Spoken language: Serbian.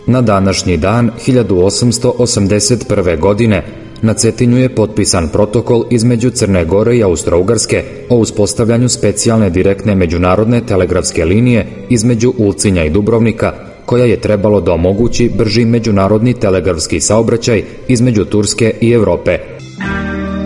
Na današnji dan 1881. godine na Cetinju je potpisan protokol između Crne Gore i Austro-Ugarske o uspostavljanju specijalne direktne međunarodne telegrafske linije između Ulcinja i Dubrovnika, koja je trebalo da omogući brži međunarodni telegrafski saobraćaj između Turske i Evrope.